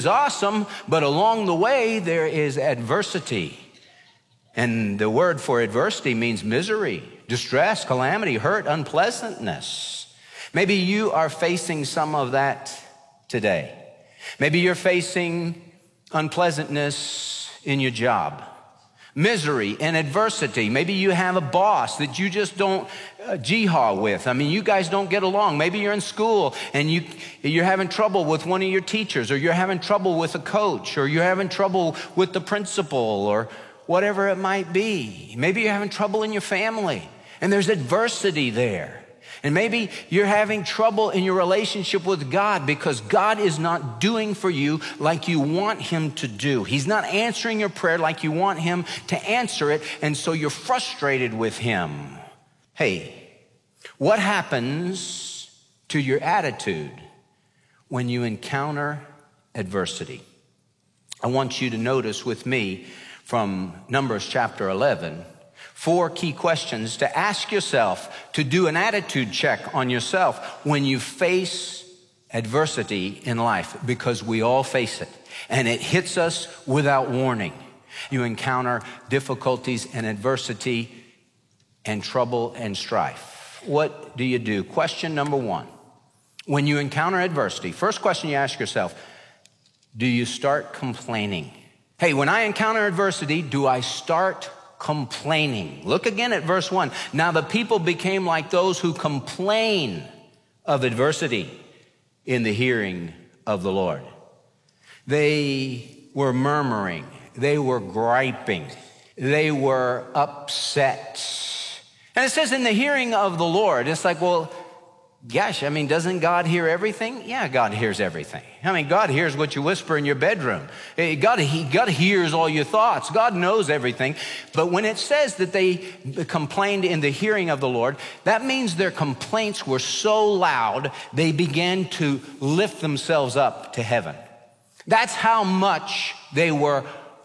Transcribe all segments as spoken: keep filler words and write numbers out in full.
is awesome, but along the way there is adversity. And the word for adversity means misery, distress, calamity, hurt, unpleasantness. Maybe you are facing some of that today. Maybe you're facing unpleasantness in your job, misery and adversity. Maybe you have a boss that you just don't uh, jee-haw with. I mean, you guys don't get along. Maybe you're in school and you, you're having trouble with one of your teachers, or you're having trouble with a coach, or you're having trouble with the principal, or whatever it might be. Maybe you're having trouble in your family and there's adversity there. And maybe you're having trouble in your relationship with God because God is not doing for you like you want him to do. He's not answering your prayer like you want him to answer it, and so you're frustrated with him. Hey, what happens to your attitude when you encounter adversity? I want you to notice with me from Numbers chapter eleven, four key questions to ask yourself, to do an attitude check on yourself when you face adversity in life, because we all face it and it hits us without warning. You encounter difficulties and adversity and trouble and strife. What do you do? Question number one, when you encounter adversity, first question you ask yourself, do you start complaining? Hey, when I encounter adversity, do I start complaining? Look again at verse one. Now the people became like those who complain of adversity in the hearing of the Lord. They were murmuring. They were griping. They were upset. And it says in the hearing of the Lord, it's like, well, gosh, I mean, doesn't God hear everything? Yeah, God hears everything. I mean, God hears what you whisper in your bedroom. God, he, God hears all your thoughts. God knows everything. But when it says that they complained in the hearing of the Lord, that means their complaints were so loud, they began to lift themselves up to heaven. That's how much they were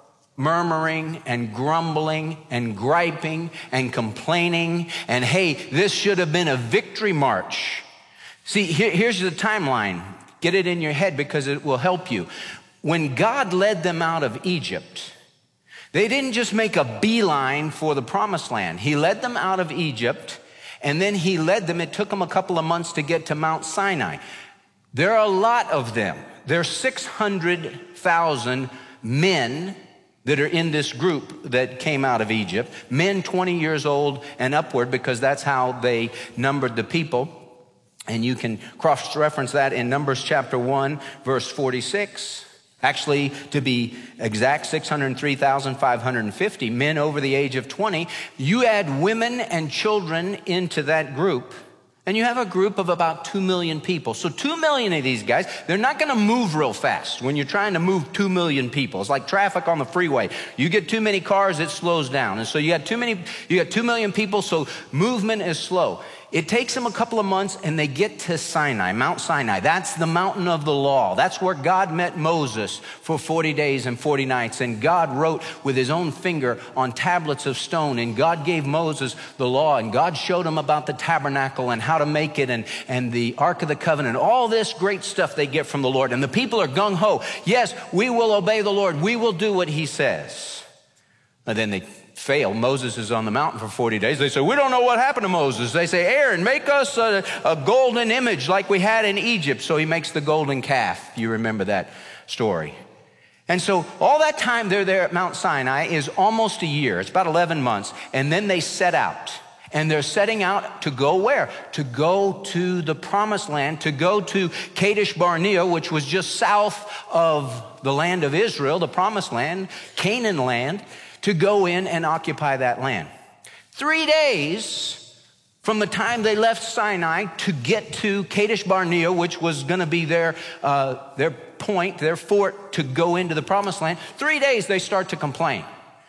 murmuring and grumbling and griping and complaining. And hey, this should have been a victory march. See, here, here's the timeline. Get it in your head because it will help you. When God led them out of Egypt, they didn't just make a beeline for the promised land. He led them out of Egypt, and then he led them. It took them a couple of months to get to Mount Sinai. There are a lot of them. There are six hundred thousand men that are in this group that came out of Egypt, men twenty years old and upward, because that's how they numbered the people. And you can cross-reference that in Numbers chapter one, verse forty-six. Actually, to be exact, six hundred three thousand five hundred fifty men over the age of twenty. You add women and children into that group, and you have a group of about two million people. So two million of these guys, they're not going to move real fast when you're trying to move two million people. It's like traffic on the freeway. You get too many cars, it slows down. And so you got too many, you got two million people, so movement is slow. It takes them a couple of months, and they get to Sinai, Mount Sinai. That's the mountain of the law. That's where God met Moses for forty days and forty nights. And God wrote with his own finger on tablets of stone. And God gave Moses the law. And God showed him about the tabernacle and how to make it, and, and the Ark of the Covenant. All this great stuff they get from the Lord. And the people are gung-ho. Yes, we will obey the Lord. We will do what he says. And then they fail. Moses is on the mountain for forty days. They say, we don't know what happened to Moses. They say, Aaron, make us a, a golden image like we had in Egypt. So he makes the golden calf. You remember that story. And so all that time they're there at Mount Sinai is almost a year. It's about eleven months. And then they set out. And they're setting out to go where? To go to the promised land, to go to Kadesh Barnea, which was just south of the land of Israel, the promised land, Canaan land, to go in and occupy that land. Three days from the time they left Sinai to get to Kadesh Barnea, which was going to be their, uh, their point, their fort to go into the promised land, three days they start to complain.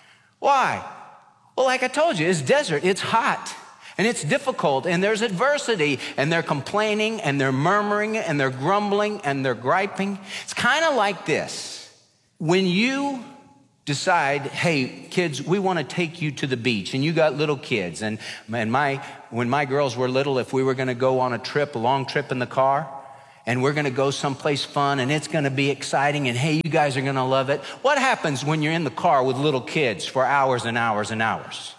Why? Well, like I told you, it's desert, it's hot, and it's difficult, and there's adversity, and they're complaining, and they're murmuring, and they're grumbling, and they're griping. It's kind of like this. When you decide, hey, kids, we want to take you to the beach, and you got little kids, and, and my when my girls were little, if we were going to go on a trip, a long trip in the car, and we're going to go someplace fun, and it's going to be exciting, and hey, you guys are going to love it. What happens when you're in the car with little kids for hours and hours and hours?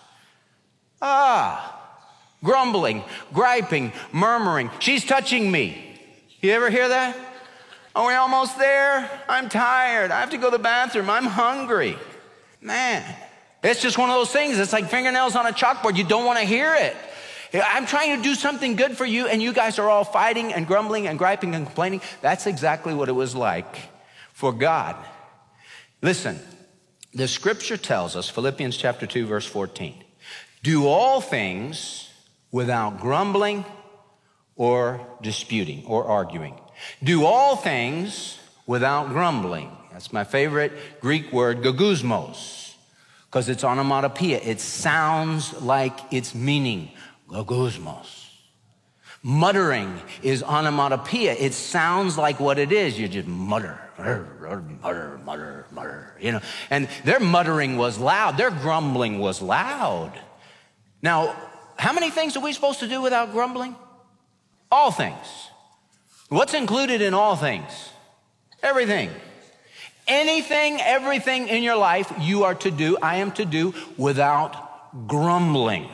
Ah, grumbling, griping, murmuring. She's touching me. You ever hear that? Are we almost there? I'm tired. I have to go to the bathroom. I'm hungry. Man, it's just one of those things. It's like fingernails on a chalkboard. You don't want to hear it. I'm trying to do something good for you, and you guys are all fighting and grumbling and griping and complaining. That's exactly what it was like for God. Listen, the scripture tells us, Philippians chapter two, verse fourteen, do all things without grumbling or disputing or arguing. Do all things without grumbling. That's my favorite Greek word, gagusmos, because it's onomatopoeia. It sounds like its meaning. Gagusmos. Muttering is onomatopoeia. It sounds like what it is. You just mutter, mutter, mutter, mutter, mutter, you know. And their muttering was loud. Their grumbling was loud. Now, how many things are we supposed to do without grumbling? All things. What's included in all things? Everything. Anything, everything in your life you are to do, I am to do without grumbling.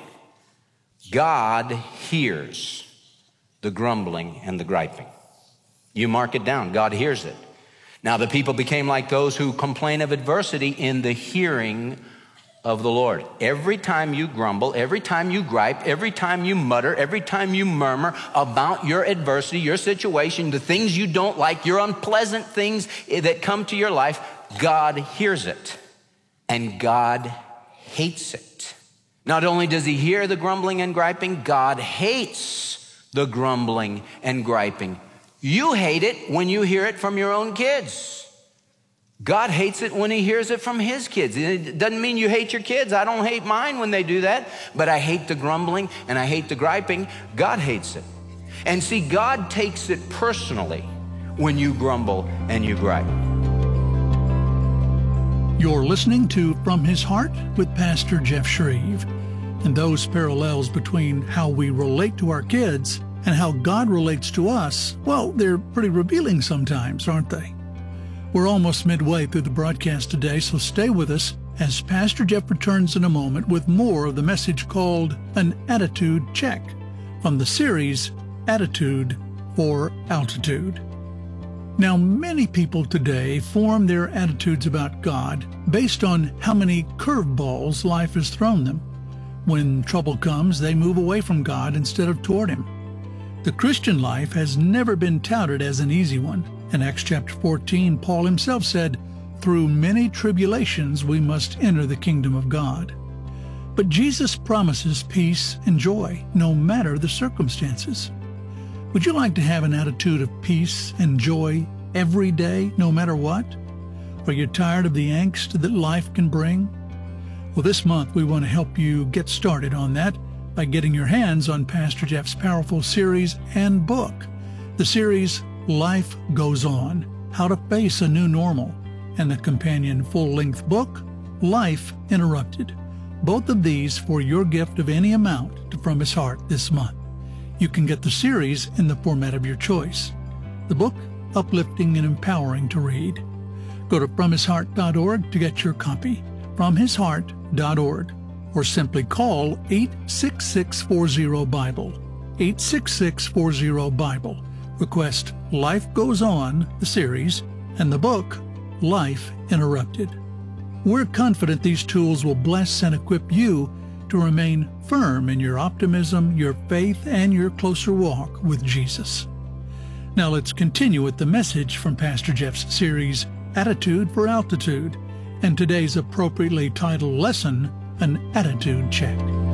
God hears the grumbling and the griping. You mark it down. God hears it. Now the people became like those who complain of adversity in the hearing of the Lord. Every time you grumble, every time you gripe, every time you mutter, every time you murmur about your adversity, your situation, the things you don't like, your unpleasant things that come to your life, God hears it. And God hates it. Not only does he hear the grumbling and griping, God hates the grumbling and griping. You hate it when you hear it from your own kids. God hates it when he hears it from his kids. It doesn't mean you hate your kids. I don't hate mine when they do that, but I hate the grumbling and I hate the griping. God hates it. And see, God takes it personally when you grumble and you gripe. You're listening to From His Heart with Pastor Jeff Shreve. And those parallels between how we relate to our kids and how God relates to us, well, they're pretty revealing sometimes, aren't they? We're almost midway through the broadcast today, so stay with us as Pastor Jeff returns in a moment with more of the message called An Attitude Check from the series Attitude for Altitude. Now, many people today form their attitudes about God based on how many curveballs life has thrown them. When trouble comes, they move away from God instead of toward Him. The Christian life has never been touted as an easy one. In Acts chapter fourteen, Paul himself said, "Through many tribulations we must enter the kingdom of God." But Jesus promises peace and joy, no matter the circumstances. Would you like to have an attitude of peace and joy every day, no matter what? Are you tired of the angst that life can bring? Well, this month we want to help you get started on that by getting your hands on Pastor Jeff's powerful series and book. The series, Life Goes On, How to Face a New Normal, and the companion full-length book, Life Interrupted. Both of these for your gift of any amount to From His Heart this month. You can get the series in the format of your choice. The book, uplifting and empowering to read. Go to from his heart dot org to get your copy. from his heart dot org, or simply call eight six six four zero Bible, eight six six four zero Bible. Request Life Goes On, the series, and the book, Life Interrupted. We're confident these tools will bless and equip you to remain firm in your optimism, your faith, and your closer walk with Jesus. Now let's continue with the message from Pastor Jeff's series, Attitude for Altitude, and today's appropriately titled lesson, An Attitude Check.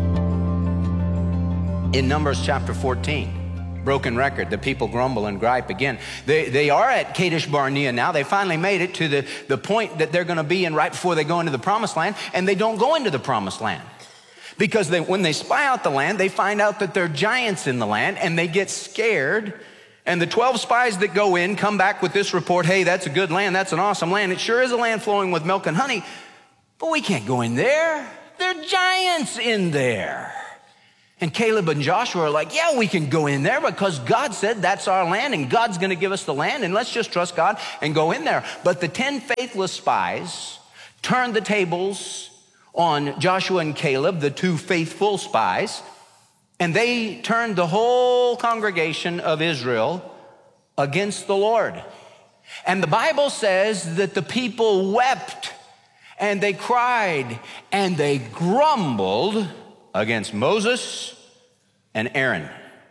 In Numbers chapter fourteen, broken record, the people grumble and gripe again. They, they are at Kadesh Barnea now. They finally made it to the, the point that they're going to be in right before they go into the promised land, and they don't go into the promised land. Because they, when they spy out the land, they find out that there are giants in the land, and they get scared. And the twelve spies that go in come back with this report, hey, that's a good land, that's an awesome land. It sure is a land flowing with milk and honey, but we can't go in there. There are giants in there. And Caleb and Joshua are like, yeah, we can go in there because God said that's our land and God's going to give us the land and let's just trust God and go in there. But the ten faithless spies turned the tables on Joshua and Caleb, the two faithful spies, and they turned the whole congregation of Israel against the Lord. And the Bible says that the people wept and they cried and they grumbled against Moses and Aaron.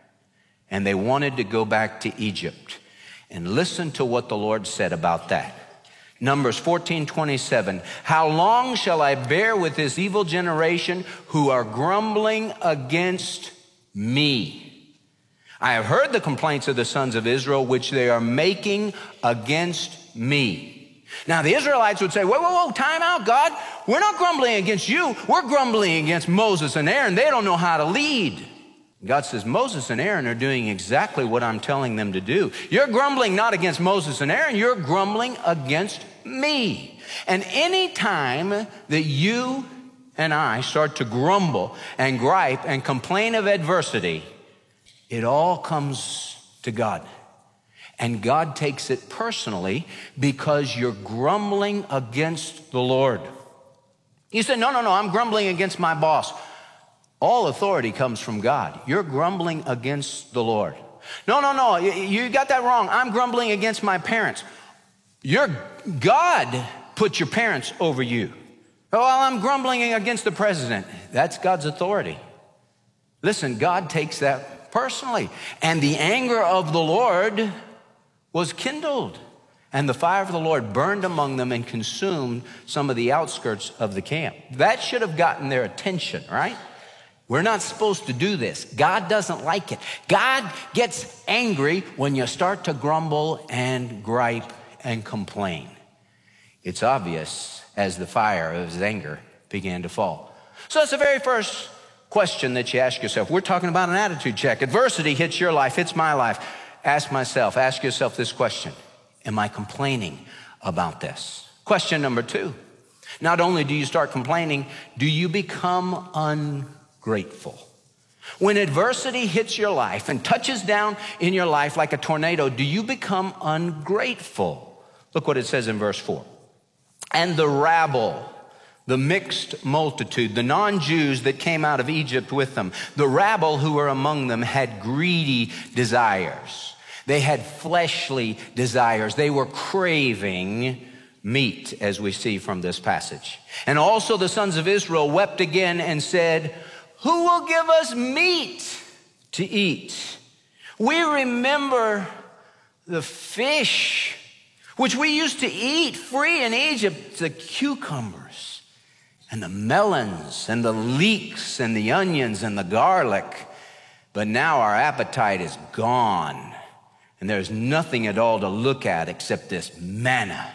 And they wanted to go back to Egypt. And listen to what the Lord said about that. Numbers fourteen twenty-seven. How long shall I bear with this evil generation who are grumbling against me? I have heard the complaints of the sons of Israel, which they are making against me. Now, the Israelites would say, whoa, whoa, whoa, time out, God. We're not grumbling against you. We're grumbling against Moses and Aaron. They don't know how to lead. God says, Moses and Aaron are doing exactly what I'm telling them to do. You're grumbling not against Moses and Aaron. You're grumbling against me. And any time that you and I start to grumble and gripe and complain of adversity, it all comes to God. And God takes it personally because you're grumbling against the Lord. You say, no, no, no, I'm grumbling against my boss. All authority comes from God. You're grumbling against the Lord. No, no, no, you, you got that wrong. I'm grumbling against my parents. Your God put your parents over you. Oh, well, I'm grumbling against the president. That's God's authority. Listen, God takes that personally. And the anger of the Lord was kindled, and the fire of the Lord burned among them and consumed some of the outskirts of the camp. That should have gotten their attention, right? We're not supposed to do this. God doesn't like it. God gets angry when you start to grumble and gripe and complain. It's obvious as the fire of his anger began to fall. So that's the very first question that you ask yourself. We're talking about an attitude check. Adversity hits your life, hits my life. Ask myself, ask yourself this question. Am I complaining about this? Question number two. Not only do you start complaining, do you become ungrateful? When adversity hits your life and touches down in your life like a tornado, do you become ungrateful? Look what it says in verse four. And the rabble, the mixed multitude, the non-Jews that came out of Egypt with them, the rabble who were among them had greedy desires. They had fleshly desires. They were craving meat, as we see from this passage. And also the sons of Israel wept again and said, who will give us meat to eat? We remember the fish which we used to eat free in Egypt, the cucumbers and the melons and the leeks and the onions and the garlic. But now our appetite is gone. And there's nothing at all to look at except this manna.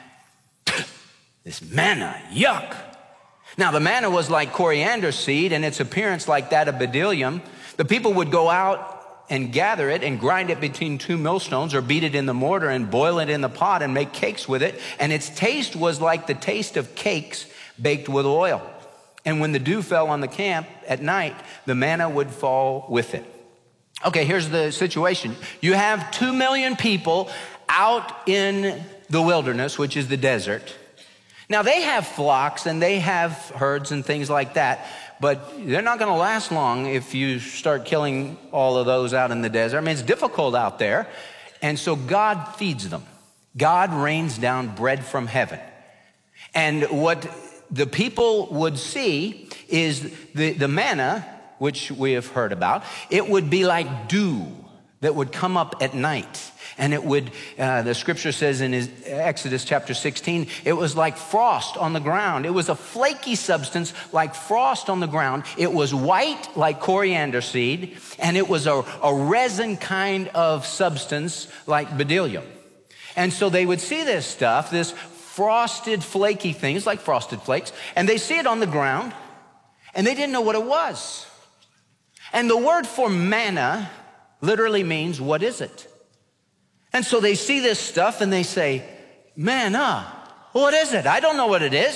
This manna, yuck. Now the manna was like coriander seed and its appearance like that of bdellium. The people would go out and gather it and grind it between two millstones or beat it in the mortar and boil it in the pot and make cakes with it. And its taste was like the taste of cakes baked with oil. And when the dew fell on the camp at night, the manna would fall with it. Okay, here's the situation. You have two million people out in the wilderness, which is the desert. Now, they have flocks and they have herds and things like that, but they're not going to last long if you start killing all of those out in the desert. I mean, it's difficult out there. And so God feeds them. God rains down bread from heaven. And what the people would see is the, the manna, which we have heard about, it would be like dew that would come up at night. And it would, uh, the scripture says in his Exodus chapter sixteen, it was like frost on the ground. It was a flaky substance like frost on the ground. It was white like coriander seed, and it was a, a resin kind of substance like bdellium. And so they would see this stuff, this frosted flaky things like frosted flakes, and they see it on the ground, and they didn't know what it was. And the word for manna literally means, what is it? And so they see this stuff and they say, manna, what is it? I don't know what it is.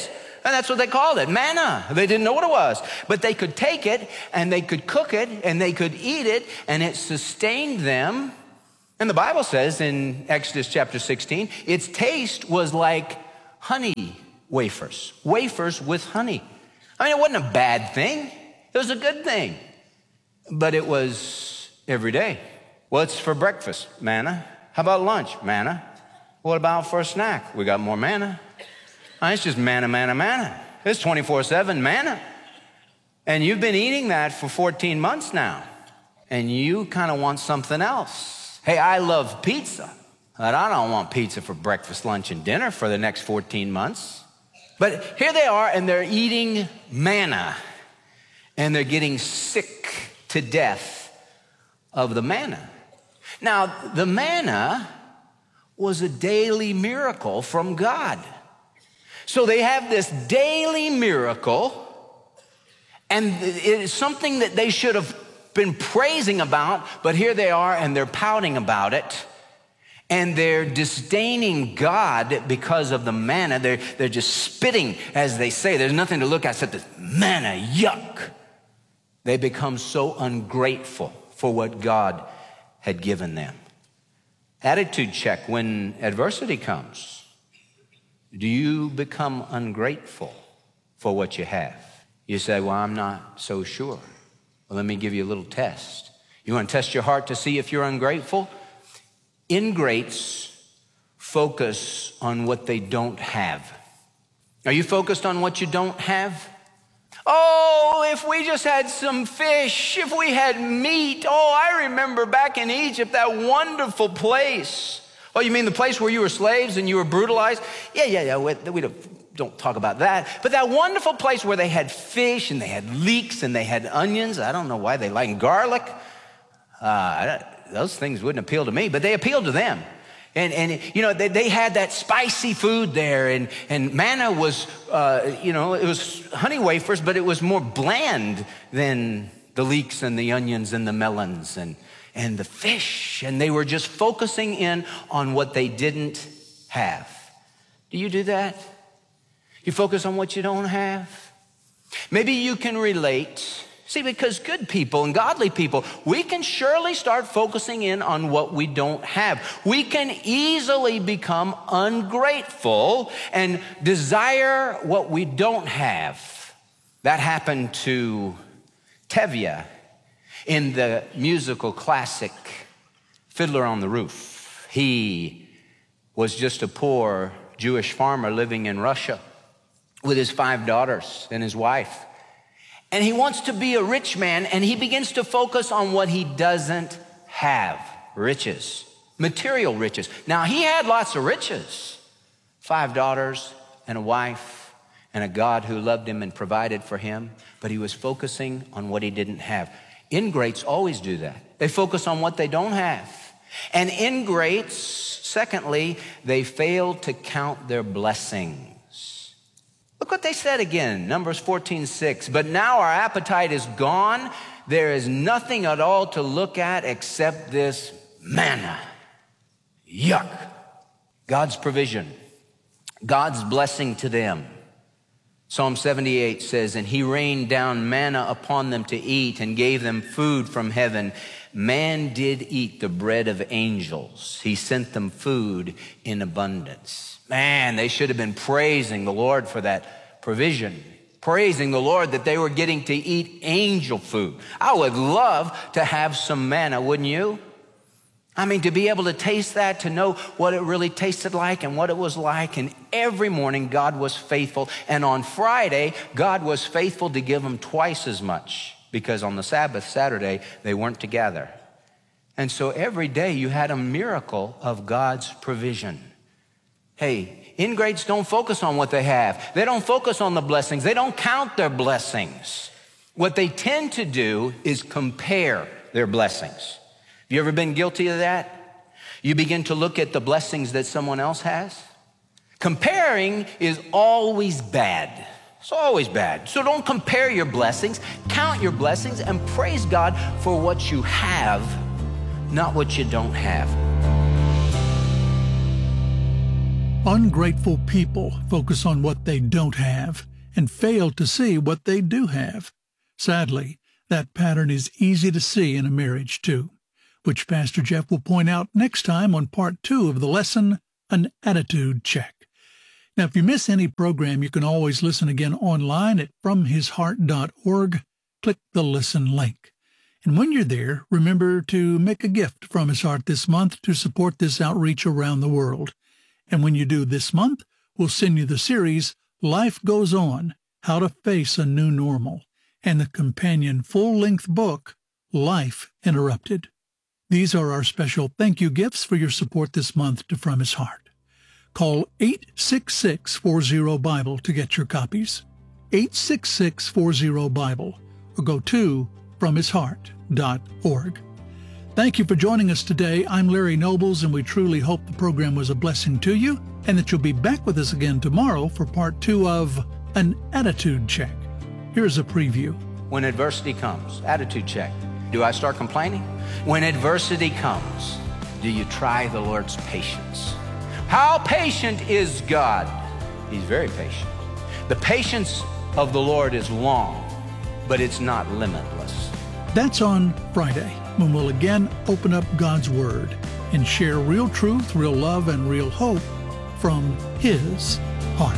And that's what they called it, manna. They didn't know what it was. But they could take it, and they could cook it, and they could eat it, and it sustained them. And the Bible says in Exodus chapter sixteen, its taste was like honey wafers. Wafers with honey. I mean, it wasn't a bad thing. It was a good thing. But it was every day. Well, it's for breakfast, manna. How about lunch? Manna. What about for a snack? We got more manna. Uh, It's just manna, manna, manna. It's twenty-four seven manna. And you've been eating that for fourteen months now. And you kind of want something else. Hey, I love pizza, but I don't want pizza for breakfast, lunch, and dinner for the next fourteen months. But here they are, and they're eating manna. And they're getting sick to death of the manna. Now, the manna was a daily miracle from God. So they have this daily miracle, and it is something that they should have been praising about, but here they are, and they're pouting about it, and they're disdaining God because of the manna. They're, they're just spitting, as they say. There's nothing to look at except this manna, yuck. They become so ungrateful for what God had given them. Attitude check when adversity comes. Do you become ungrateful for what you have? You say, well, I'm not so sure. Well, let me give you a little test. You want to test your heart to see if you're ungrateful? Ingrates focus on what they don't have. Are you focused on what you don't have? Oh, if we just had some fish, if we had meat. Oh, I remember back in Egypt, that wonderful place. Oh, you mean the place where you were slaves and you were brutalized? Yeah, yeah, yeah, we, we don't, don't talk about that. But that wonderful place where they had fish and they had leeks and they had onions. I don't know why they like garlic. Uh, those things wouldn't appeal to me, but they appealed to them. And, and you know, they, they had that spicy food there, and, and manna was, uh, you know, it was honey wafers, but it was more bland than the leeks and the onions and the melons and, and the fish. And they were just focusing in on what they didn't have. Do you do that? You focus on what you don't have? Maybe you can relate. See, because good people and godly people, we can surely start focusing in on what we don't have. We can easily become ungrateful and desire what we don't have. That happened to Tevye in the musical classic Fiddler on the Roof. He was just a poor Jewish farmer living in Russia with his five daughters and his wife. And he wants to be a rich man, and he begins to focus on what he doesn't have. Riches, material riches. Now, he had lots of riches. Five daughters and a wife and a God who loved him and provided for him, but he was focusing on what he didn't have. Ingrates always do that. They focus on what they don't have. And ingrates, secondly, they fail to count their blessings. Look what they said again, Numbers fourteen six. But now our appetite is gone. There is nothing at all to look at except this manna. Yuck. God's provision. God's blessing to them. Psalm seventy-eight says, and he rained down manna upon them to eat and gave them food from heaven. Man did eat the bread of angels. He sent them food in abundance. Man, they should have been praising the Lord for that provision. Praising the Lord that they were getting to eat angel food. I would love to have some manna, wouldn't you? I mean, to be able to taste that, to know what it really tasted like and what it was like. And every morning, God was faithful. And on Friday, God was faithful to give them twice as much, because on the Sabbath, Saturday, they weren't together. And so every day you had a miracle of God's provision. Hey, ingrates don't focus on what they have. They don't focus on the blessings. They don't count their blessings. What they tend to do is compare their blessings. Have you ever been guilty of that? You begin to look at the blessings that someone else has. Comparing is always bad. It's always bad. So don't compare your blessings. Count your blessings and praise God for what you have, not what you don't have. Ungrateful people focus on what they don't have. and fail to see what they do have. Sadly, that pattern is easy to see in a marriage, too, which Pastor Jeff will point out next time on part two of the lesson, An Attitude Check. Now, if you miss any program, you can always listen again online at from his heart dot org. Click the listen link. And when you're there, remember to make a gift from His Heart this month to support this outreach around the world. And when you do this month, we'll send you the series, Life Goes On, How to Face a New Normal, and the companion full-length book, Life Interrupted. These are our special thank you gifts for your support this month to From His Heart. Call eight six six, four zero, Bible to get your copies. eight six six, four zero, Bible, or go to from his heart dot org. Thank you for joining us today. I'm Larry Nobles, and we truly hope the program was a blessing to you and that you'll be back with us again tomorrow for part two of An Attitude Check. Here's a preview. When adversity comes, attitude check. Do I start complaining? When adversity comes, do you try the Lord's patience? How patient is God? He's very patient. The patience of the Lord is long, but it's not limitless. That's on Friday, when we'll again open up God's Word and share real truth, real love, and real hope from His heart.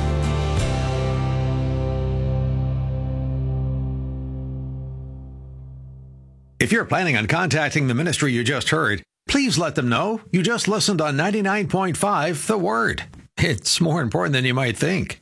If you're planning on contacting the ministry you just heard, please let them know you just listened on ninety-nine point five The Word. It's more important than you might think.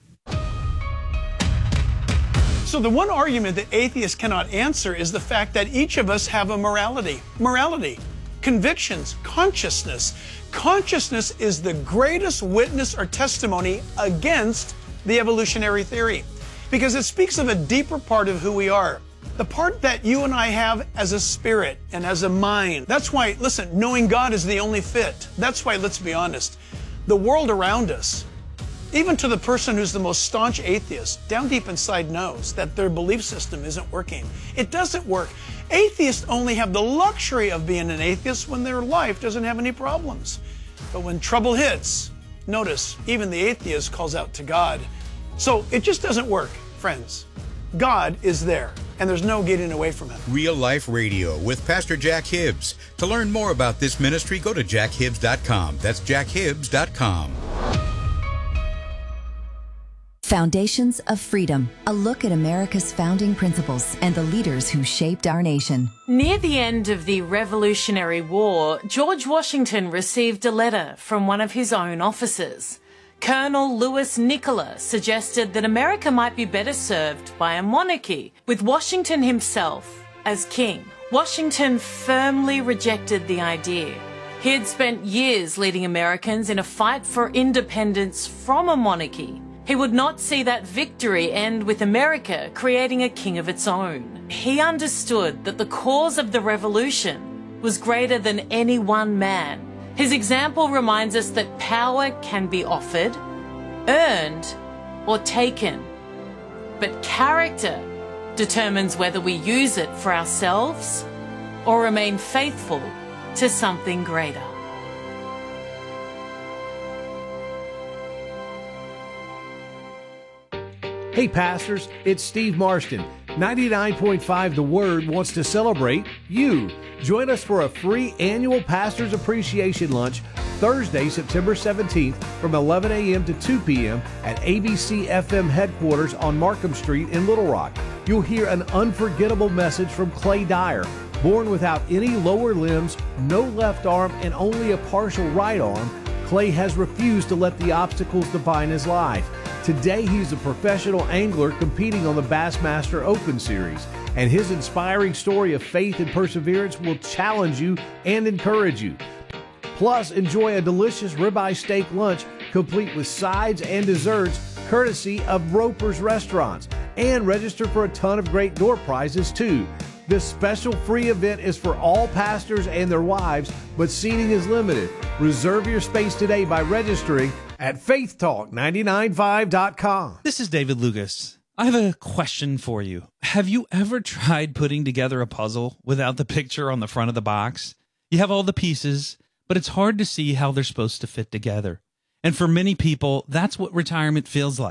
So the one argument that atheists cannot answer is the fact that each of us have a morality. Morality, convictions, consciousness. Consciousness is the greatest witness or testimony against the evolutionary theory because it speaks of a deeper part of who we are. The part that you and I have as a spirit and as a mind. That's why, listen, knowing God is the only fit. That's why, let's be honest, the world around us, even to the person who's the most staunch atheist, down deep inside knows that their belief system isn't working. It doesn't work. Atheists only have the luxury of being an atheist when their life doesn't have any problems. But when trouble hits, notice, even the atheist calls out to God. So it just doesn't work, friends. God is there, and there's no getting away from Him. Real Life Radio with Pastor Jack Hibbs. To learn more about this ministry, go to jack hibbs dot com. That's jack hibbs dot com. Foundations of Freedom, a look at America's founding principles and the leaders who shaped our nation. Near the end of the Revolutionary War, George Washington received a letter from one of his own officers. Colonel Louis Nicola suggested that America might be better served by a monarchy, with Washington himself as king. Washington firmly rejected the idea. He had spent years leading Americans in a fight for independence from a monarchy. He would not see that victory end with America creating a king of its own. He understood that the cause of the revolution was greater than any one man. His example reminds us that power can be offered, earned, or taken. But character determines whether we use it for ourselves or remain faithful to something greater. Hey pastors, it's Steve Marston. ninety-nine point five The Word wants to celebrate you. Join us for a free annual Pastors Appreciation Lunch Thursday, September seventeenth from eleven a.m. to two p.m. at A B C F M headquarters on Markham Street in Little Rock. You'll hear an unforgettable message from Clay Dyer. Born without any lower limbs, no left arm, and only a partial right arm, Clay has refused to let the obstacles define his life. Today, he's a professional angler competing on the Bassmaster Open Series, and his inspiring story of faith and perseverance will challenge you and encourage you. Plus, enjoy a delicious ribeye steak lunch complete with sides and desserts courtesy of Roper's Restaurants, and register for a ton of great door prizes too. This special free event is for all pastors and their wives, but seating is limited. Reserve your space today by registering at faith talk nine nine five dot com. This is David Lucas. I have a question for you. Have you ever tried putting together a puzzle without the picture on the front of the box? You have all the pieces, but it's hard to see how they're supposed to fit together. And for many people, that's what retirement feels like.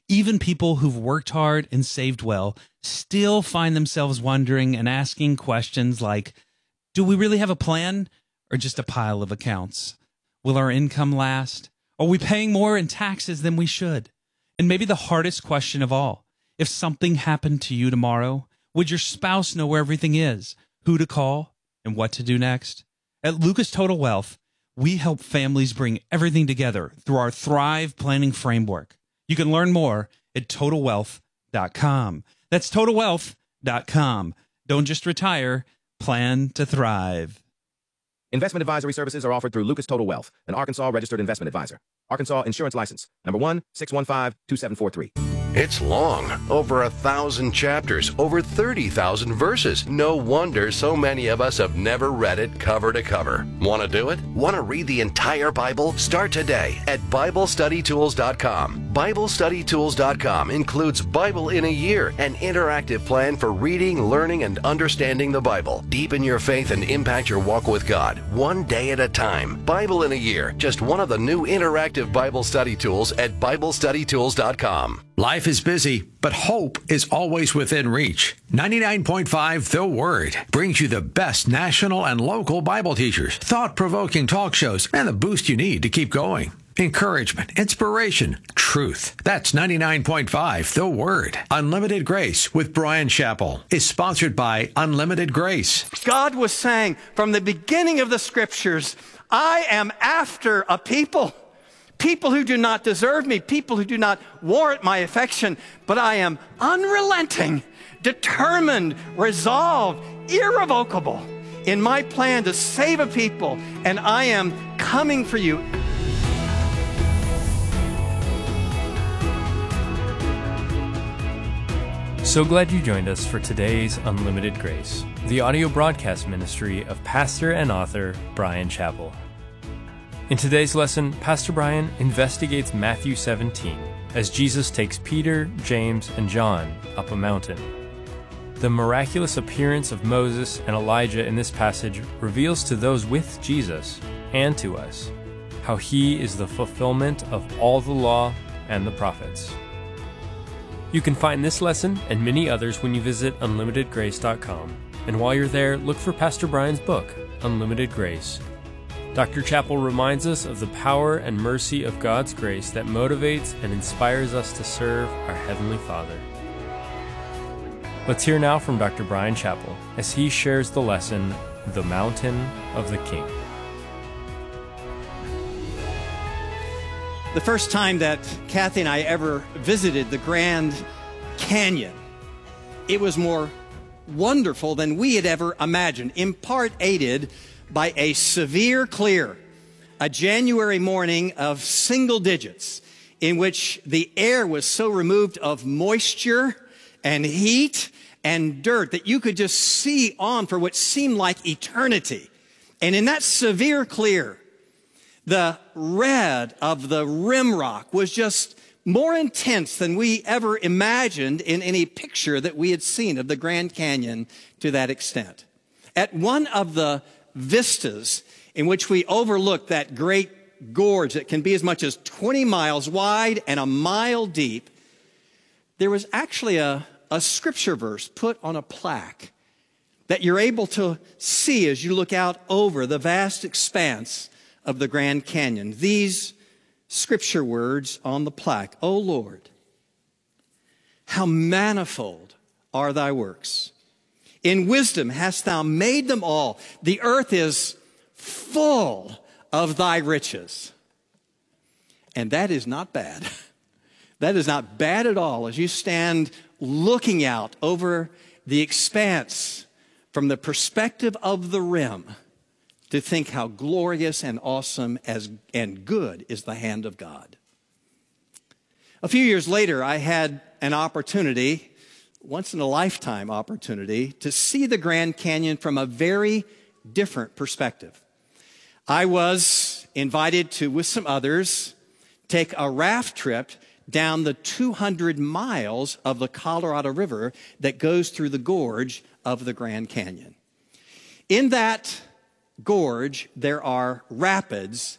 Even people who've worked hard and saved well still find themselves wondering and asking questions like, do we really have a plan or just a pile of accounts? Will our income last? Are we paying more in taxes than we should? And maybe the hardest question of all, if something happened to you tomorrow, would your spouse know where everything is, who to call, and what to do next? At Lucas Total Wealth, we help families bring everything together through our Thrive Planning Framework. You can learn more at total wealth dot com. That's total wealth dot com. Don't just retire, plan to thrive. Investment advisory services are offered through Lucas Total Wealth, an Arkansas registered investment advisor. Arkansas Insurance License, number one six one five two seven four three. It's long, over a thousand chapters, over thirty thousand verses. No wonder so many of us have never read it cover to cover. Want to do it? Want to read the entire Bible? Start today at Bible Study Tools dot com. Bible Study Tools dot com includes Bible in a Year, an interactive plan for reading, learning, and understanding the Bible. Deepen your faith and impact your walk with God, one day at a time. Bible in a Year, just one of the new interactive Bible study tools at Bible Study Tools dot com. Life is busy, but hope is always within reach. ninety-nine point five The Word brings you the best national and local Bible teachers, thought-provoking talk shows, and the boost you need to keep going. Encouragement, inspiration, truth. That's ninety-nine point five The Word. Unlimited Grace with Brian Chappell is sponsored by Unlimited Grace. God was saying from the beginning of the scriptures, I am after a people. People who do not deserve me, people who do not warrant my affection, but I am unrelenting, determined, resolved, irrevocable in my plan to save a people, and I am coming for you. So glad you joined us for today's Unlimited Grace, the audio broadcast ministry of pastor and author Brian Chappell. In today's lesson, Pastor Brian investigates Matthew seventeen as Jesus takes Peter, James, and John up a mountain. The miraculous appearance of Moses and Elijah in this passage reveals to those with Jesus and to us how he is the fulfillment of all the law and the prophets. You can find this lesson and many others when you visit unlimited grace dot com. And while you're there, look for Pastor Brian's book, Unlimited Grace. Doctor Chappell reminds us of the power and mercy of God's grace that motivates and inspires us to serve our Heavenly Father. Let's hear now from Doctor Brian Chappell as he shares the lesson, The Mountain of the King. The first time that Kathy and I ever visited the Grand Canyon, it was more wonderful than we had ever imagined, in part aided by a severe clear, a January morning of single digits in which the air was so removed of moisture and heat and dirt that you could just see on for what seemed like eternity. And in that severe clear, the red of the rim rock was just more intense than we ever imagined in any picture that we had seen of the Grand Canyon to that extent. At one of the vistas in which we overlook that great gorge that can be as much as twenty miles wide and a mile deep, there was actually a, a scripture verse put on a plaque that you're able to see as you look out over the vast expanse of the Grand Canyon. These scripture words on the plaque: O Lord, how manifold are thy works. In wisdom hast thou made them all. The earth is full of thy riches. And that is not bad. That is not bad at all as you stand looking out over the expanse from the perspective of the rim to think how glorious and awesome as, and good is the hand of God. A few years later, I had an opportunity, once in a lifetime opportunity, to see the Grand Canyon from a very different perspective. I was invited to, with some others, take a raft trip down the two hundred miles of the Colorado River that goes through the gorge of the Grand Canyon. In that gorge, there are rapids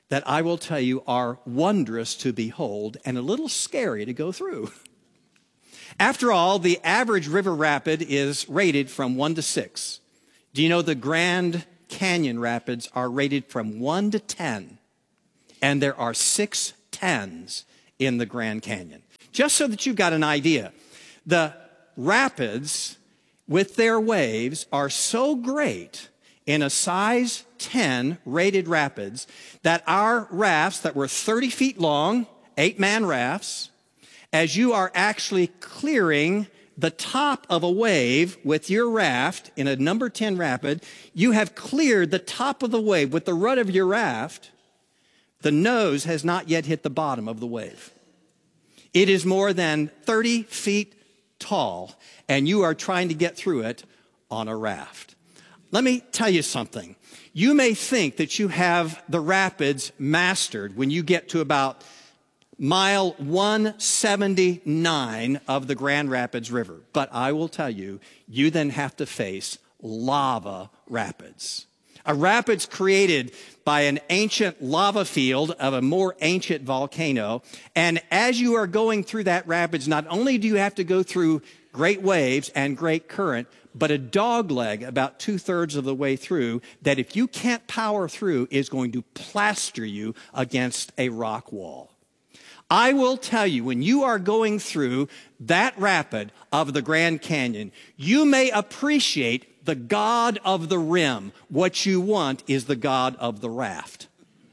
that I will tell you are wondrous to behold and a little scary to go through. After all, the average river rapid is rated from one to six. Do you know the Grand Canyon rapids are rated from one to ten? And there are six tens in the Grand Canyon. Just so that you've got an idea, the rapids with their waves are so great in a size ten rated rapids that our rafts that were thirty feet long, eight-man rafts, as you are actually clearing the top of a wave with your raft in a number ten rapid, you have cleared the top of the wave with the rudder of your raft. The nose has not yet hit the bottom of the wave. It is more than thirty feet tall, and you are trying to get through it on a raft. Let me tell you something. You may think that you have the rapids mastered when you get to about mile one seventy-nine of the Grand Rapids River. But I will tell you, you then have to face lava rapids. A rapids created by an ancient lava field of a more ancient volcano. And as you are going through that rapids, not only do you have to go through great waves and great current, but a dog leg about two-thirds of the way through that if you can't power through is going to plaster you against a rock wall. I will tell you, when you are going through that rapid of the Grand Canyon, you may appreciate the God of the rim. What you want is the God of the raft.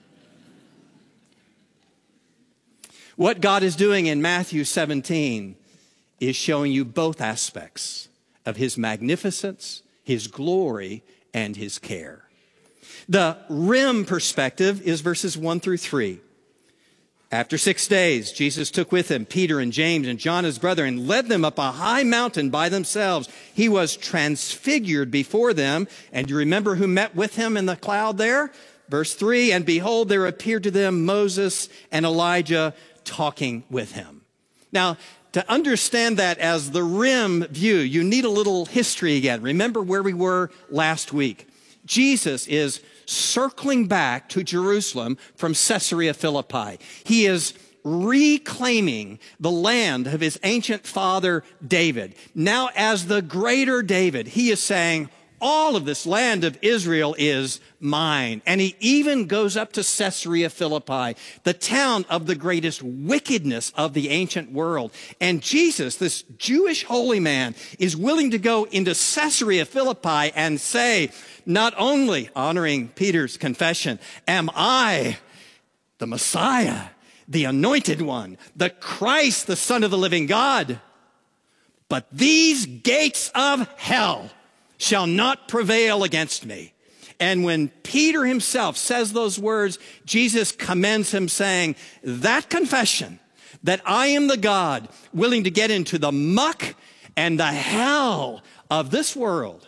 What God is doing in Matthew seventeen is showing you both aspects of his magnificence, his glory, and his care. The rim perspective is verses one through three. After six days, Jesus took with him Peter and James and John his brother and led them up a high mountain by themselves. He was transfigured before them. And you remember who met with him in the cloud there? Verse three, and behold, there appeared to them Moses and Elijah talking with him. Now, to understand that as the rim view, you need a little history again. Remember where we were last week. Jesus is circling back to Jerusalem from Caesarea Philippi. He is reclaiming the land of his ancient father David. Now, as the greater David, he is saying, all of this land of Israel is mine. And he even goes up to Caesarea Philippi, the town of the greatest wickedness of the ancient world. And Jesus, this Jewish holy man, is willing to go into Caesarea Philippi and say, not only honoring Peter's confession, am I the Messiah, the anointed one, the Christ, the Son of the living God, but these gates of hell shall not prevail against me. And when Peter himself says those words, Jesus commends him saying, that confession that I am the God willing to get into the muck and the hell of this world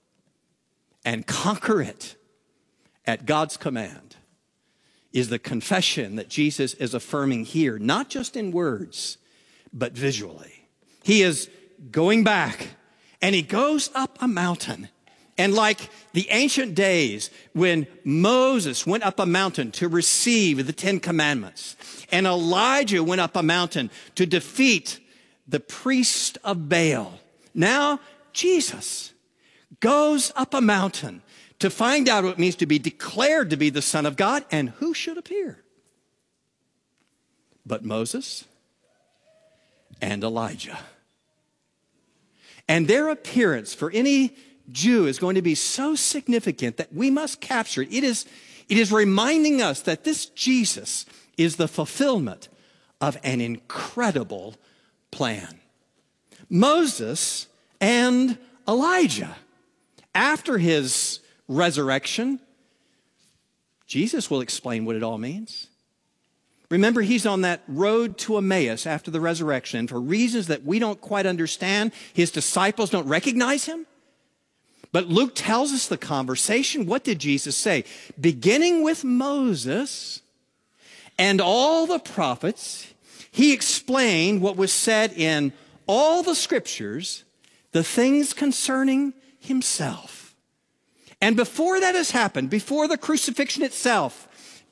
and conquer it at God's command is the confession that Jesus is affirming here, not just in words, but visually. He is going back, and he goes up a mountain. And like the ancient days when Moses went up a mountain to receive the Ten Commandments, and Elijah went up a mountain to defeat the priest of Baal, now Jesus goes up a mountain to find out what it means to be declared to be the Son of God. And who should appear but Moses and Elijah? And their appearance for any Jew is going to be so significant that we must capture it. It is, it is reminding us that this Jesus is the fulfillment of an incredible plan. Moses and Elijah. After his resurrection, Jesus will explain what it all means. Remember, he's on that road to Emmaus after the resurrection. For reasons that we don't quite understand, his disciples don't recognize him. But Luke tells us the conversation. What did Jesus say? Beginning with Moses and all the prophets, he explained what was said in all the scriptures, the things concerning himself. And before that has happened, before the crucifixion itself,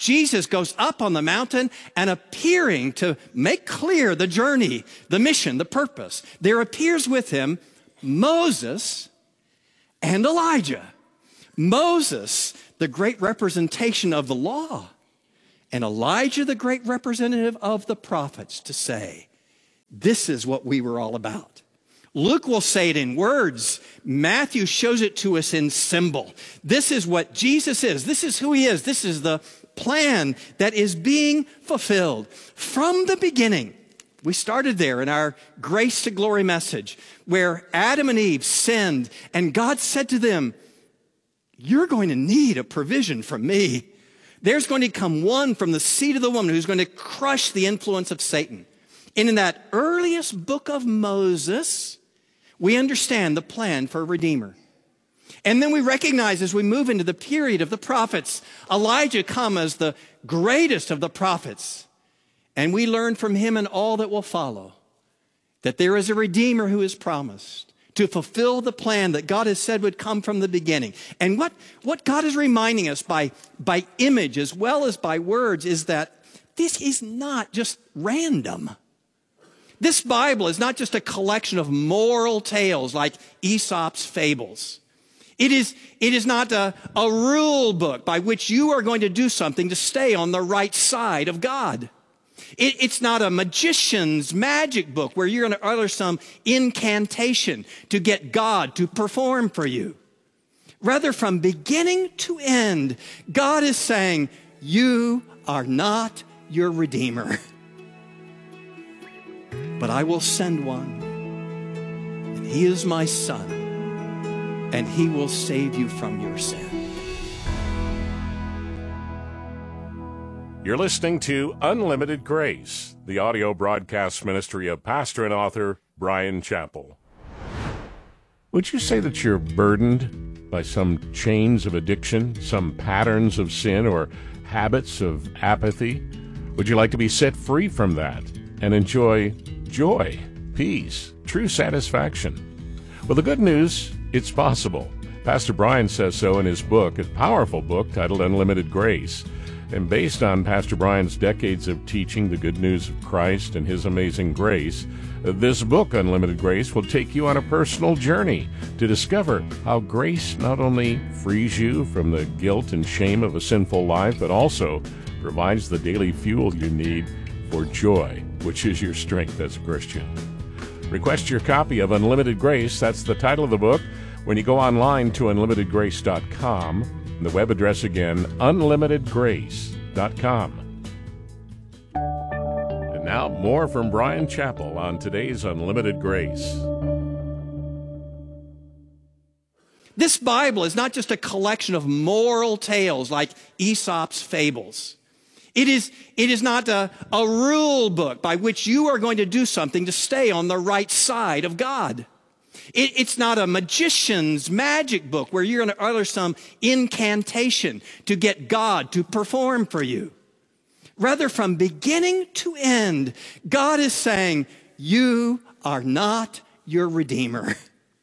Jesus goes up on the mountain and appearing to make clear the journey, the mission, the purpose. There appears with him Moses and Elijah. Moses, the great representation of the law, and Elijah, the great representative of the prophets, to say, this is what we were all about. Luke will say it in words. Matthew shows it to us in symbol. This is what Jesus is. This is who he is. This is the plan that is being fulfilled. From the beginning, we started there in our Grace to Glory message, where Adam and Eve sinned, and God said to them, you're going to need a provision from me. There's going to come one from the seed of the woman who's going to crush the influence of Satan. And in that earliest book of Moses, we understand the plan for a Redeemer. And then we recognize as we move into the period of the prophets, Elijah comes as the greatest of the prophets. And we learn from him and all that will follow that there is a Redeemer who is promised to fulfill the plan that God has said would come from the beginning. And what, what God is reminding us by, by image as well as by words is that this is not just random. This Bible is not just a collection of moral tales like Aesop's fables. It is, it is not a, a rule book by which you are going to do something to stay on the right side of God. It, it's not a magician's magic book where you're going to utter some incantation to get God to perform for you. Rather, from beginning to end, God is saying, you are not your Redeemer. But I will send one, and he is my son, and he will save you from your sin. You're listening to Unlimited Grace, the audio broadcast ministry of pastor and author Bryan Chapell. Would you say that you're burdened by some chains of addiction, some patterns of sin, or habits of apathy? Would you like to be set free from that and enjoy joy, peace, true satisfaction? Well, the good news, it's possible. Pastor Bryan says so in his book, a powerful book titled Unlimited Grace. And based on Pastor Bryan's decades of teaching the good news of Christ and his amazing grace, this book, Unlimited Grace, will take you on a personal journey to discover how grace not only frees you from the guilt and shame of a sinful life, but also provides the daily fuel you need for joy, which is your strength as a Christian. Request your copy of Unlimited Grace. That's the title of the book when you go online to unlimited grace dot com. The web address again, unlimited grace dot com. And now more from Bryan Chapell on today's Unlimited Grace. This Bible is not just a collection of moral tales like Aesop's fables. It is, it is not a, a rule book by which you are going to do something to stay on the right side of God. It, it's not a magician's magic book where you're going to utter some incantation to get God to perform for you. Rather, from beginning to end, God is saying, you are not your Redeemer.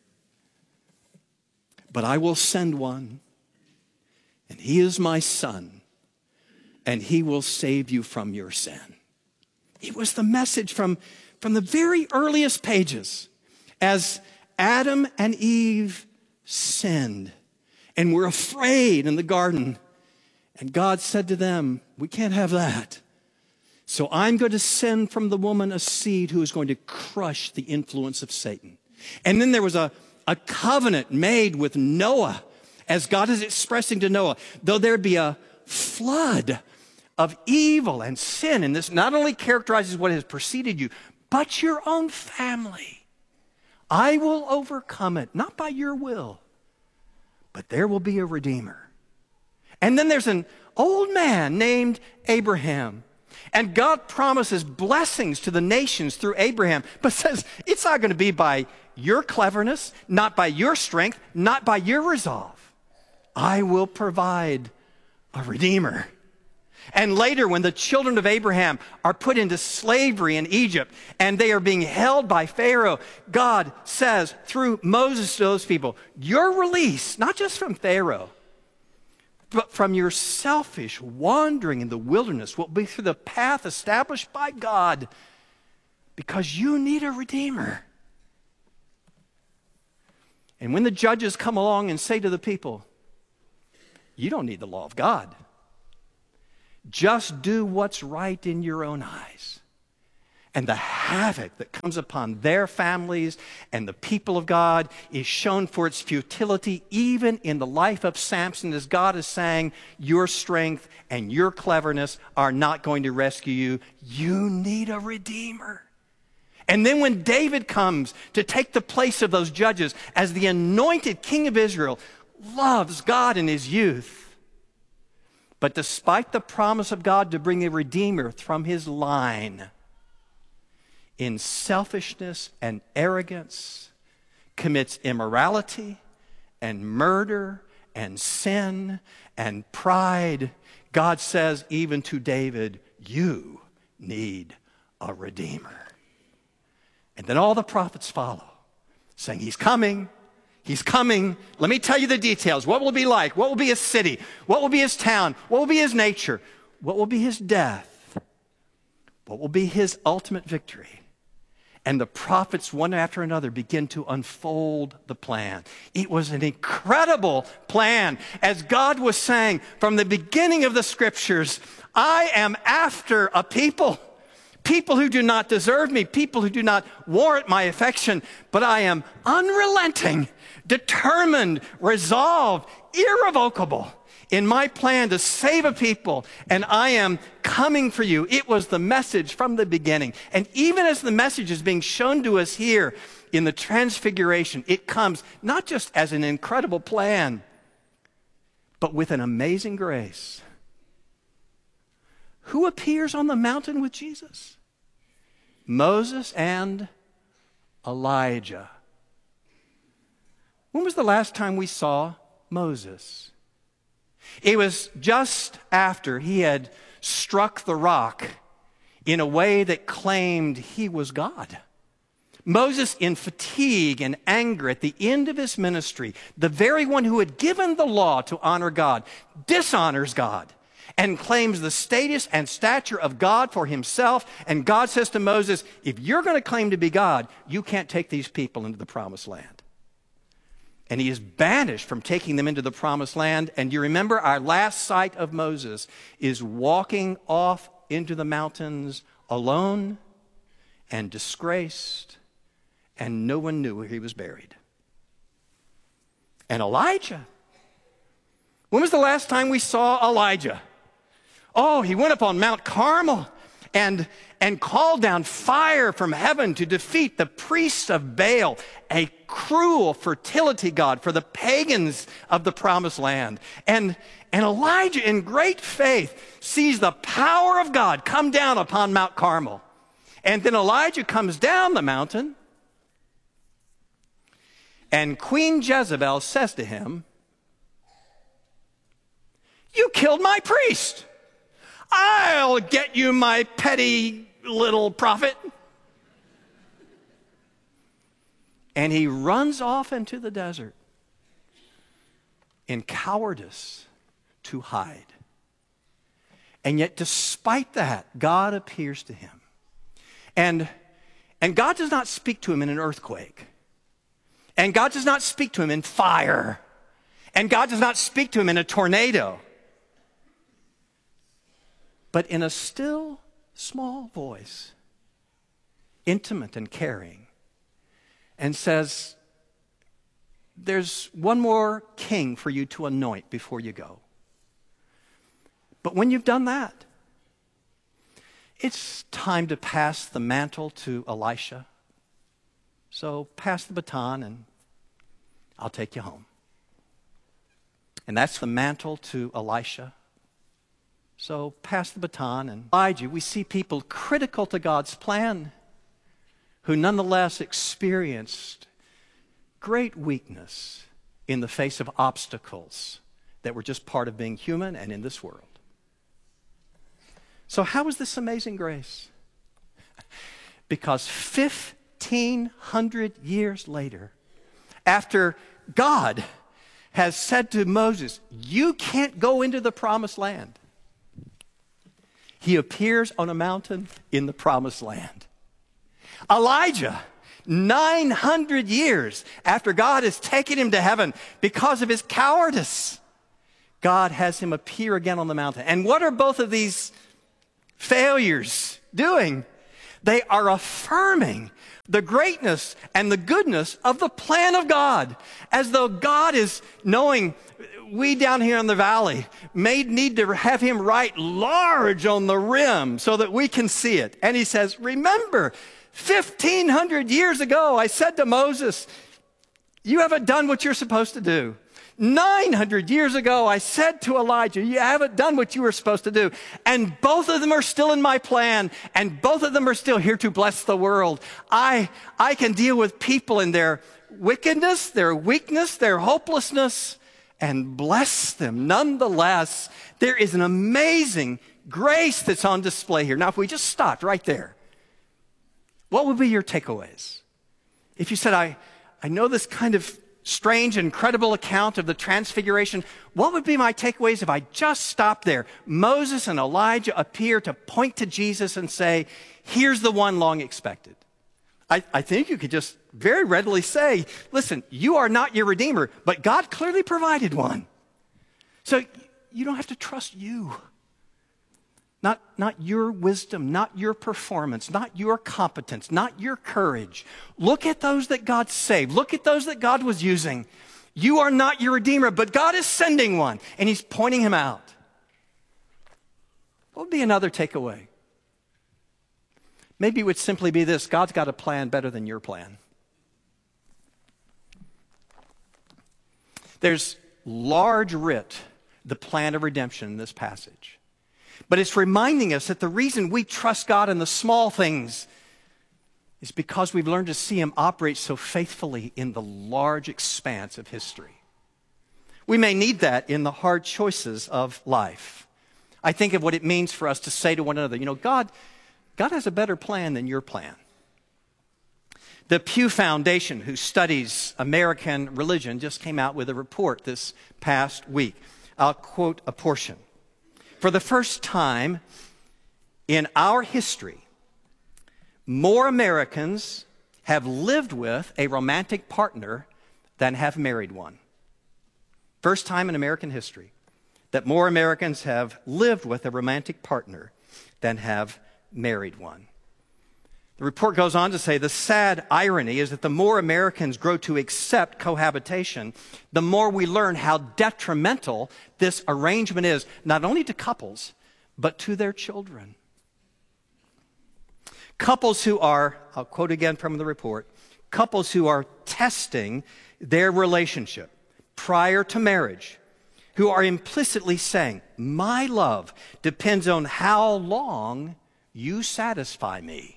But I will send one, and he is my son, and he will save you from your sin. It was the message from, from the very earliest pages as Adam and Eve sinned and were afraid in the garden. And God said to them, we can't have that. So I'm going to send from the woman a seed who is going to crush the influence of Satan. And then there was a, a covenant made with Noah, as God is expressing to Noah, though there be a flood of evil and sin, and this not only characterizes what has preceded you, but your own family. I will overcome it, not by your will, but there will be a Redeemer. And then there's an old man named Abraham. And God promises blessings to the nations through Abraham, but says it's not going to be by your cleverness, not by your strength, not by your resolve. I will provide a Redeemer. And later, when the children of Abraham are put into slavery in Egypt and they are being held by Pharaoh, God says through Moses to those people, your release, not just from Pharaoh, but from your selfish wandering in the wilderness will be through the path established by God, because you need a redeemer. And when the judges come along and say to the people, you don't need the law of God. Just do what's right in your own eyes. And the havoc that comes upon their families and the people of God is shown for its futility even in the life of Samson, as God is saying, your strength and your cleverness are not going to rescue you. You need a redeemer. And then when David comes to take the place of those judges as the anointed king of Israel, loves God in his youth. But despite the promise of God to bring a redeemer from his line, in selfishness and arrogance, commits immorality and murder and sin and pride, God says even to David, you need a redeemer. And then all the prophets follow, saying, he's coming, he's coming. Let me tell you the details. What will it be like? What will be his city? What will be his town? What will be his nature? What will be his death? What will be his ultimate victory? And the prophets, one after another, begin to unfold the plan. It was an incredible plan. As God was saying from the beginning of the scriptures, I am after a people. People who do not deserve me, people who do not warrant my affection, but I am unrelenting, determined, resolved, irrevocable in my plan to save a people, and I am coming for you. It was the message from the beginning. And even as the message is being shown to us here in the Transfiguration, it comes not just as an incredible plan, but with an amazing grace. Who appears on the mountain with Jesus? Moses and Elijah. When was the last time we saw Moses? It was just after he had struck the rock in a way that claimed he was God. Moses, in fatigue and anger at the end of his ministry, the very one who had given the law to honor God, dishonors God and claims the status and stature of God for himself. And God says to Moses, if you're going to claim to be God, you can't take these people into the promised land. And he is banished from taking them into the promised land. And you remember our last sight of Moses is walking off into the mountains alone and disgraced, and no one knew where he was buried. And Elijah. When was the last time we saw Elijah? Oh, he went up on Mount Carmel and, and called down fire from heaven to defeat the priests of Baal, a cruel fertility god for the pagans of the promised land. And, and Elijah, in great faith, sees the power of God come down upon Mount Carmel. And then Elijah comes down the mountain, and Queen Jezebel says to him, you killed my priest. I'll get you, my petty little prophet. And he runs off into the desert in cowardice to hide. And yet, despite that, God appears to him. And, and God does not speak to him in an earthquake. And God does not speak to him in fire. And God does not speak to him in a tornado. But in a still, small voice, intimate and caring, and says, there's one more king for you to anoint before you go. But when you've done that, it's time to pass the mantle to Elisha. So pass the baton and I'll take you home. And that's the mantle to Elisha. So pass the baton. And Elijah, we see people critical to God's plan who nonetheless experienced great weakness in the face of obstacles that were just part of being human and in this world. So how is this amazing grace? Because fifteen hundred years later, after God has said to Moses, you can't go into the promised land. He appears on a mountain in the promised land. Elijah, nine hundred years after God has taken him to heaven because of his cowardice, God has him appear again on the mountain. And what are both of these failures doing? They are affirming the greatness and the goodness of the plan of God, as though God is knowing we down here in the valley may need to have him write large on the rim so that we can see it. And he says, remember, fifteen hundred years ago, I said to Moses, you haven't done what you're supposed to do. nine hundred years ago, I said to Elijah, you haven't done what you were supposed to do. And both of them are still in my plan, and both of them are still here to bless the world. I, I can deal with people in their wickedness, their weakness, their hopelessness, and bless them. Nonetheless, there is an amazing grace that's on display here. Now, if we just stopped right there, what would be your takeaways? If you said, I, I know this kind of strange, incredible account of the transfiguration, what would be my takeaways if I just stopped there? Moses and Elijah appear to point to Jesus and say, here's the one long expected. I, I think you could just very readily say, listen, you are not your Redeemer, but God clearly provided one. So you don't have to trust you. Not, not your wisdom, not your performance, not your competence, not your courage. Look at those that God saved. Look at those that God was using. You are not your Redeemer, but God is sending one, and he's pointing him out. What would be another takeaway? Maybe it would simply be this: God's got a plan better than your plan. There's large writ, the plan of redemption in this passage. But it's reminding us that the reason we trust God in the small things is because we've learned to see him operate so faithfully in the large expanse of history. We may need that in the hard choices of life. I think of what it means for us to say to one another, you know, God, God has a better plan than your plan. The Pew Foundation, who studies American religion, just came out with a report this past week. I'll quote a portion. For the first time in our history, more Americans have lived with a romantic partner than have married one. First time in American history that more Americans have lived with a romantic partner than have married one. The report goes on to say the sad irony is that the more Americans grow to accept cohabitation, the more we learn how detrimental this arrangement is, not only to couples, but to their children. Couples who are, I'll quote again from the report, couples who are testing their relationship prior to marriage, who are implicitly saying, my love depends on how long you satisfy me,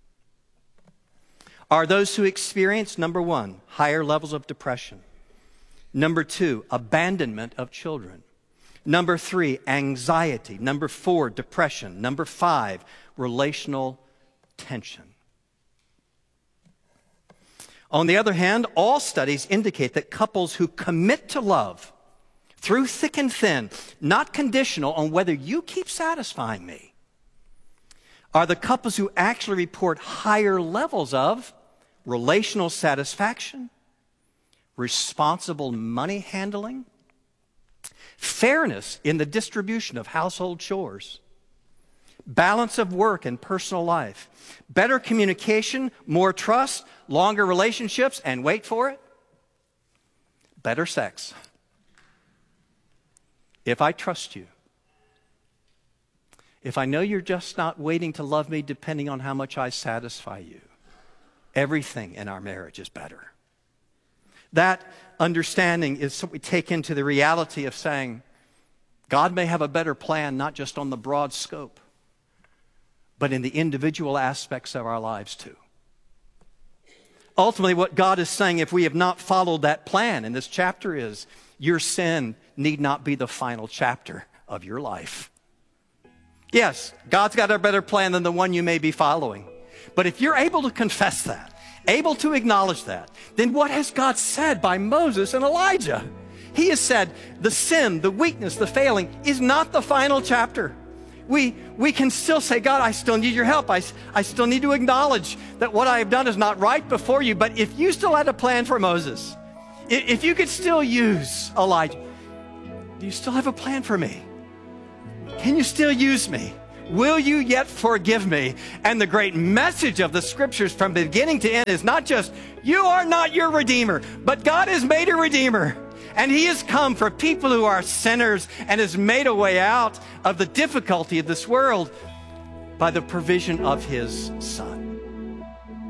are those who experience, number one, higher levels of depression. Number two, abandonment of children. Number three, anxiety. Number four, depression. Number five, relational tension. On the other hand, all studies indicate that couples who commit to love through thick and thin, not conditional on whether you keep satisfying me, are the couples who actually report higher levels of relational satisfaction, responsible money handling, fairness in the distribution of household chores, balance of work and personal life, better communication, more trust, longer relationships, and wait for it, better sex. If I trust you, if I know you're just not waiting to love me depending on how much I satisfy you, everything in our marriage is better. That understanding is what we take into the reality of saying, God may have a better plan, not just on the broad scope, but in the individual aspects of our lives too. Ultimately, what God is saying, if we have not followed that plan in this chapter, is your sin need not be the final chapter of your life. Yes, God's got a better plan than the one you may be following. But if you're able to confess that, able to acknowledge that, then what has God said by Moses and Elijah? He has said the sin, the weakness, the failing is not the final chapter. We, we can still say, God, I still need your help. I, I still need to acknowledge that what I have done is not right before you. But if you still had a plan for Moses, if, if you could still use Elijah, do you still have a plan for me? Can you still use me? Will you yet forgive me? And the great message of the scriptures from beginning to end is not just, you are not your Redeemer, but God has made a Redeemer. And he has come for people who are sinners and has made a way out of the difficulty of this world by the provision of his Son.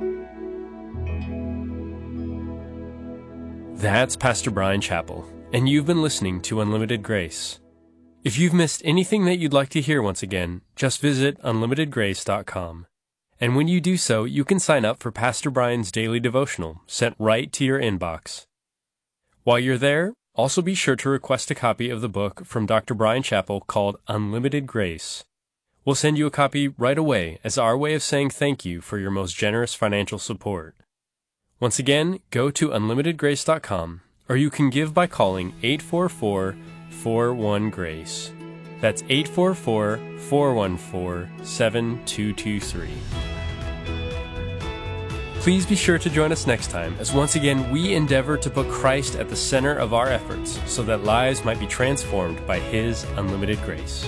That's Pastor Bryan Chapell, and you've been listening to Unlimited Grace. If you've missed anything that you'd like to hear once again, just visit unlimited grace dot com. And when you do so, you can sign up for Pastor Bryan's daily devotional sent right to your inbox. While you're there, also be sure to request a copy of the book from Doctor Bryan Chapell called Unlimited Grace. We'll send you a copy right away as our way of saying thank you for your most generous financial support. Once again, go to unlimited grace dot com, or you can give by calling eight four four, four one, GRACE. That's eight four four, four one four, seven two two three. Please be sure to join us next time as once again we endeavor to put Christ at the center of our efforts so that lives might be transformed by His unlimited grace.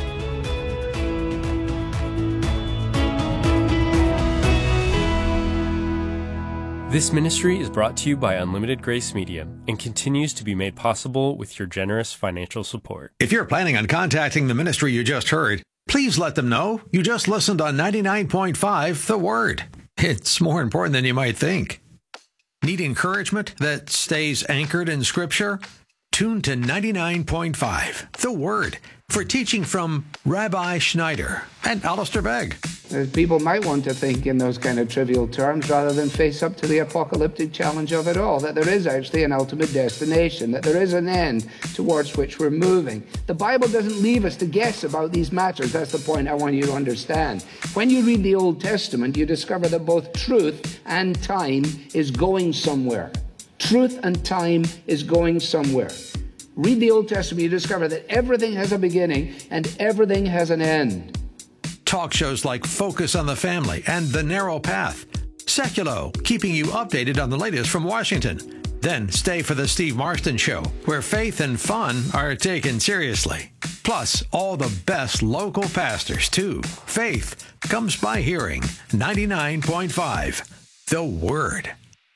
This ministry is brought to you by Unlimited Grace Media and continues to be made possible with your generous financial support. If you're planning on contacting the ministry you just heard, please let them know you just listened on ninety-nine point five The Word. It's more important than you might think. Need encouragement that stays anchored in Scripture? Tune to ninety-nine point five The Word for teaching from Rabbi Schneider and Alistair Begg. People might want to think in those kind of trivial terms rather than face up to the apocalyptic challenge of it all, that there is actually an ultimate destination, that there is an end towards which we're moving. The Bible doesn't leave us to guess about these matters. That's the point I want you to understand. When you read the Old Testament, you discover that both truth and time is going somewhere. Truth and time is going somewhere. Read the Old Testament, you discover that everything has a beginning and everything has an end. Talk shows like Focus on the Family and The Narrow Path. Seculo, keeping you updated on the latest from Washington. Then stay for The Steve Marston Show, where faith and fun are taken seriously. Plus, all the best local pastors, too. Faith comes by hearing. ninety-nine point five The Word.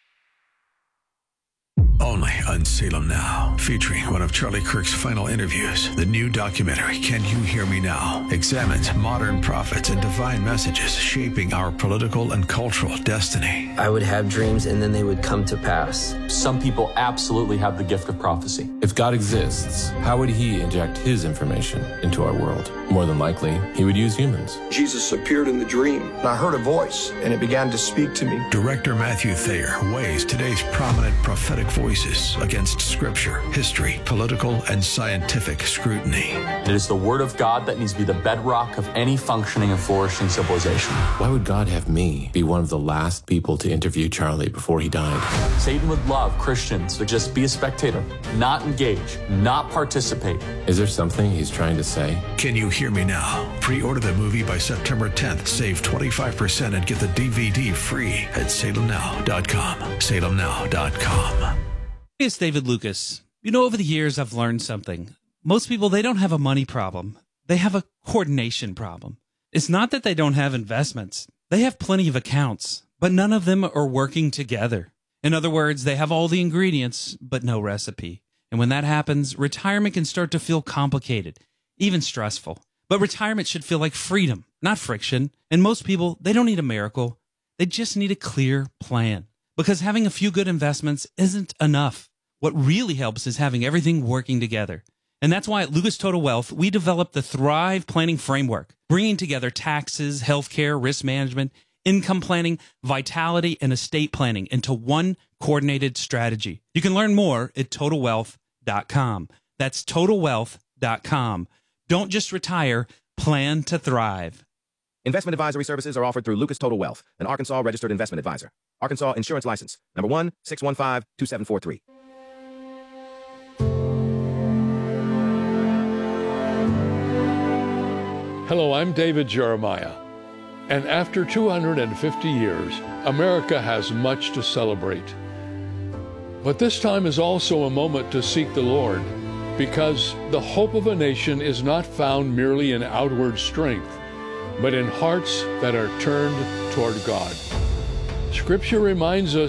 Only on Salem Now, featuring one of Charlie Kirk's final interviews. The new documentary, Can You Hear Me Now?, examines modern prophets and divine messages shaping our political and cultural destiny. I would have dreams and then they would come to pass. Some people absolutely have the gift of prophecy. If God exists, how would he inject his information into our world? More than likely, he would use humans. Jesus appeared in the dream, and I heard a voice, and it began to speak to me. Director Matthew Thayer weighs today's prominent prophetic voices against scripture, history, political, and scientific scrutiny. It is the word of God that needs to be the bedrock of any functioning and flourishing civilization. Why would God have me be one of the last people to interview Charlie before he died? Satan would love Christians to just be a spectator, not engage, not participate. Is there something he's trying to say? Can You Hear Me Now? Pre-order the movie by September tenth. Save twenty-five percent and get the D V D free at salem now dot com. salem now dot com. It's David Lucas. You know, over the years, I've learned something. Most people, they don't have a money problem. They have a coordination problem. It's not that they don't have investments. They have plenty of accounts, but none of them are working together. In other words, they have all the ingredients, but no recipe. And when that happens, retirement can start to feel complicated, even stressful. But retirement should feel like freedom, not friction. And most people, they don't need a miracle. They just need a clear plan. Because having a few good investments isn't enough. What really helps is having everything working together. And that's why at Lucas Total Wealth, we developed the Thrive Planning Framework, bringing together taxes, healthcare, risk management, income planning, vitality, and estate planning into one coordinated strategy. You can learn more at total wealth dot com. That's total wealth dot com. Don't just retire, plan to thrive. Investment advisory services are offered through Lucas Total Wealth, an Arkansas registered investment advisor. Arkansas Insurance License, number one six one five two seven four three. Hello, I'm David Jeremiah. And after two hundred fifty years, America has much to celebrate. But this time is also a moment to seek the Lord, because the hope of a nation is not found merely in outward strength, but in hearts that are turned toward God. Scripture reminds us